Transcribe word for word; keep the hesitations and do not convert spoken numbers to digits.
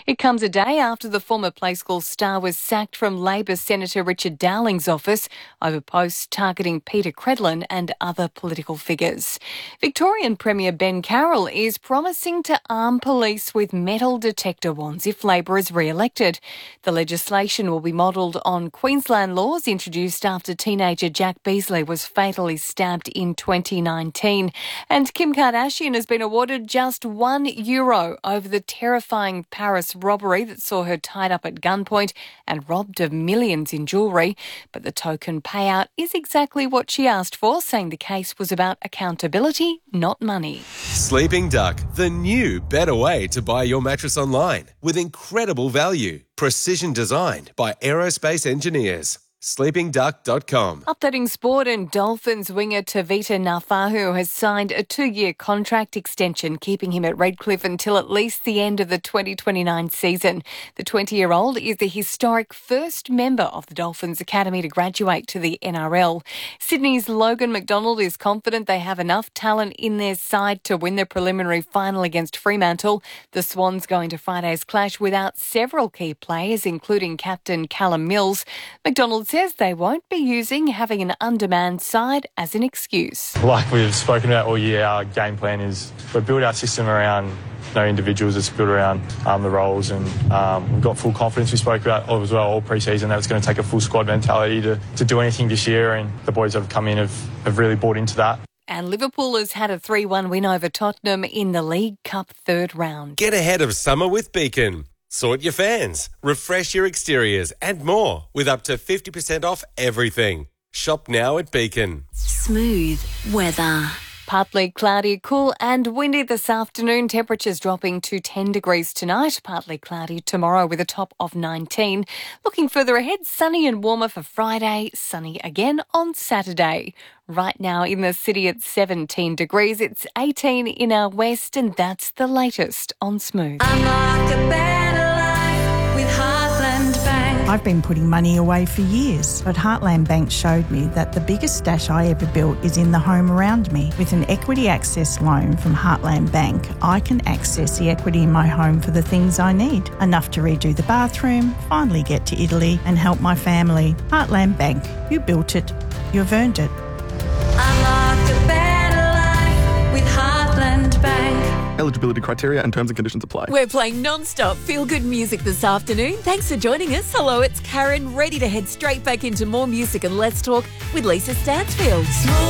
It comes a day after the former Play School star was sacked from Labor Senator Richard Dowling's office over posts targeting Peter Credlin and other political figures. Victorian Premier Ben Carroll is promising to arm police with metal detector wands if Labor is re-elected. The legislation will be modelled on Queensland laws introduced after teenager Jack Beasley was fatally stabbed in twenty nineteen. And Kim Kardashian has been awarded just one euro over the terrifying Paris robbery that saw her tied up at gunpoint and robbed of millions in jewellery. But the token payout is exactly what she asked for, saying the case was about accountability, not money. Sleeping Duck, the new, better way to buy your mattress online with incredible value. Precision designed by aerospace engineers. sleeping duck dot com. Updating sport, and Dolphins winger Tavita Nafahu has signed a two-year contract extension, keeping him at Redcliffe until at least the end of the twenty twenty-nine season. The twenty-year-old is the historic first member of the Dolphins Academy to graduate to the N R L. Sydney's Logan McDonald is confident they have enough talent in their side to win the preliminary final against Fremantle. The Swans go into Friday's clash without several key players, including captain Callum Mills. McDonald says they won't be using having an undermanned side as an excuse. Like we've spoken about all year, our game plan is we build our system around no individuals. It's built around um, the roles, and um, we've got full confidence. We spoke about as well all pre-season that it's going to take a full squad mentality to, to do anything this year, and the boys that have come in have, have really bought into that. And Liverpool has had a three one win over Tottenham in the League Cup third round. Get ahead of summer with Beacon. Sort your fans, refresh your exteriors and more with up to fifty percent off everything. Shop now at Beacon. Smooth weather. Partly cloudy, cool and windy this afternoon. Temperatures dropping to ten degrees tonight. Partly cloudy tomorrow with a top of nineteen. Looking further ahead, sunny and warmer for Friday. Sunny again on Saturday. Right now in the city at seventeen degrees. It's eighteen in our west, and that's the latest on Smooth. Unlock a better life with Heartland Bank. I've been putting money away for years, but Heartland Bank showed me that the biggest stash I ever built is in the home around me. With an equity access loan from Heartland Bank, I can access the equity in my home for the things I need. Enough to redo the bathroom, finally get to Italy and help my family. Heartland Bank, you built it, you've earned it. Unlock a better life with Heartland Bank. Eligibility criteria and terms and conditions apply. We're playing non-stop feel-good music this afternoon. Thanks for joining us. Hello, it's Karen, ready to head straight back into more music and Let's Talk with Lisa Stansfield.